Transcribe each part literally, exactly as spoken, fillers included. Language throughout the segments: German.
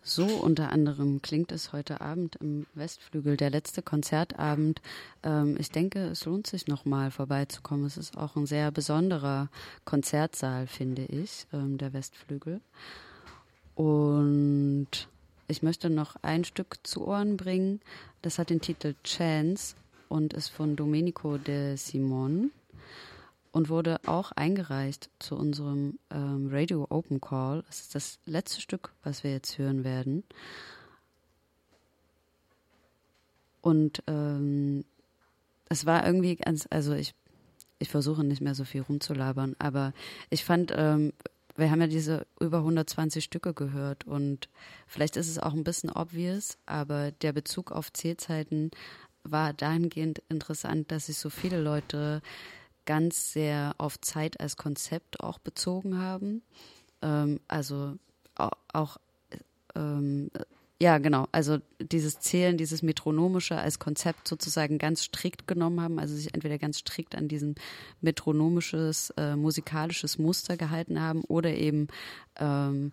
So unter anderem klingt es heute Abend im Westflügel, der letzte Konzertabend. Ähm, ich denke, es lohnt sich nochmal vorbeizukommen. Es ist auch ein sehr besonderer Konzertsaal, finde ich, ähm, der Westflügel. Und ich möchte noch ein Stück zu Ohren bringen. Das hat den Titel Chance und ist von Domenico De Simon und wurde auch eingereicht zu unserem ähm, Radio Open Call. Es ist das letzte Stück, was wir jetzt hören werden. Und ähm, es war irgendwie ganz, also ich, ich versuche nicht mehr so viel rumzulabern, aber ich fand, ähm, wir haben ja diese über hundertzwanzig Stücke gehört und vielleicht ist es auch ein bisschen obvious, aber der Bezug auf Zählzeiten war dahingehend interessant, dass sich so viele Leute ganz sehr auf Zeit als Konzept auch bezogen haben. Ähm, also auch, auch ähm, ja genau, also dieses Zählen, dieses Metronomische als Konzept sozusagen ganz strikt genommen haben, also sich entweder ganz strikt an diesem metronomisches, äh, musikalisches Muster gehalten haben oder eben ähm,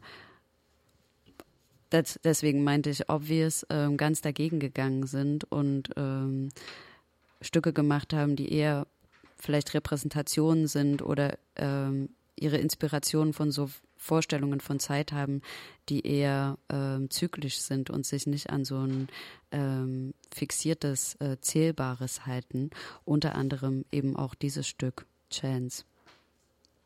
das, deswegen meinte ich obvious, ähm, ganz dagegen gegangen sind und ähm, Stücke gemacht haben, die eher vielleicht Repräsentationen sind oder ähm, ihre Inspirationen von so Vorstellungen von Zeit haben, die eher ähm, zyklisch sind und sich nicht an so ein ähm, fixiertes, äh, Zählbares halten. Unter anderem eben auch dieses Stück, Chance.